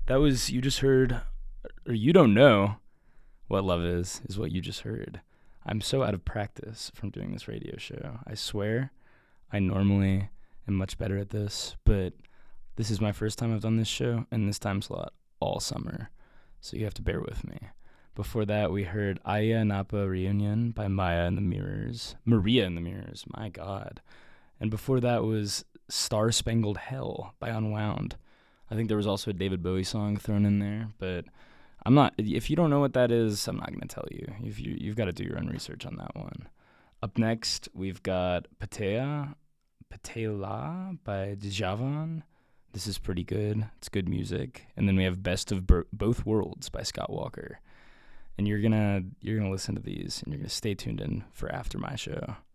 That was, you just heard, or you don't know what love is what you just heard. I'm so out of practice from doing this radio show. I swear I normally am much better at this, but this is my first time I've done this show and this time slot all summer. So you have to bear with me. Before that, we heard Aya Napa Reunion by Maya and the Mirrors. Maria and the Mirrors, my God. And before that was Star Spangled Hell by Unwound. I think there was also a David Bowie song thrown in there, but I'm not. If you don't know what that is, I'm not going to tell you. You've got to do your own research on that one. Up next, we've got Patela by Djavan. This is pretty good. It's good music. And then we have Best of Both Worlds by Scott Walker. And you're gonna listen to these, and you're gonna stay tuned in for after my show.